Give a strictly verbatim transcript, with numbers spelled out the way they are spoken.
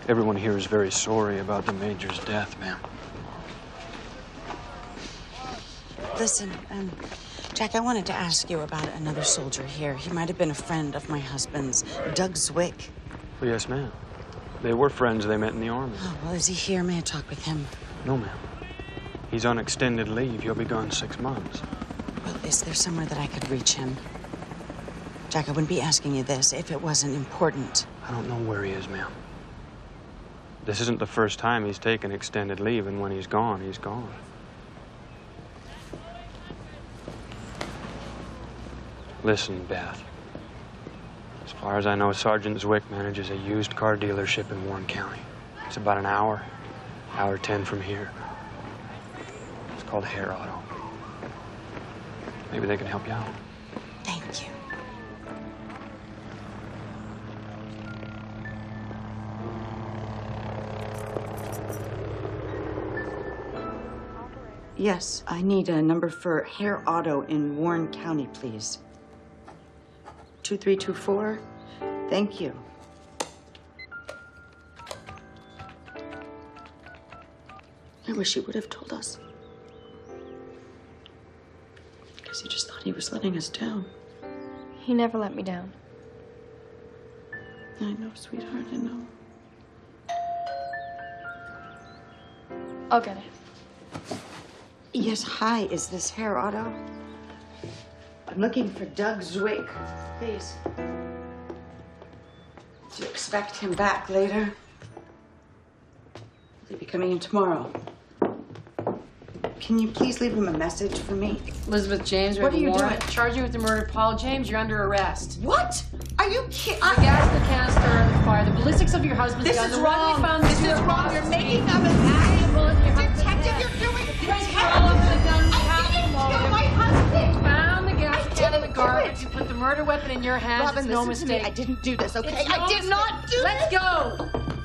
Everyone here is very sorry about the Major's death, ma'am. Listen, um, Jack, I wanted to ask you about another soldier here. He might have been a friend of my husband's, Doug Zwick. Well, yes, ma'am. They were friends they met in the Army. Oh, well, is he here? May I talk with him? No, ma'am. He's on extended leave. He'll be gone six months. Well, is there somewhere that I could reach him? Jack, I wouldn't be asking you this if it wasn't important. I don't know where he is, ma'am. This isn't the first time he's taken extended leave, and when he's gone, he's gone. Listen, Beth. As far as I know, Sergeant Zwick manages a used car dealership in Warren County. It's about an hour, hour ten from here. It's called Hare Auto. Maybe they can help you out. Thank you. Yes, I need a number for Hare Auto in Warren County, please. two three two four. Thank you. I wish he would have told us. Because he just thought he was letting us down. He never let me down. I know, sweetheart, I know. I'll get it. Yes, hi, is this Hare Auto? I'm looking for Doug Zwick, please. Do you expect him back later? Will he be coming in tomorrow? Can you please leave him a message for me? Elizabeth James, we What have are a you warrant. doing? Charge you with the murder of Paul James. You're under arrest. What? Are you kidding? The gas in the canister and the fire. The ballistics of your husband's This gun. is the one wrong. we found This near is the wrong. cross You're street. making of an Three bullet in your husband's Detective, head. you're doing Three terrible. all over the gun. We I have didn't the kill motive. my husband. Found the gas I can in the didn't do garbage. it. You put the murder weapon in your hands. Robin, it's no listen to me. mistake. I didn't do this, okay? It's no I did not do mistake. this. Let's go.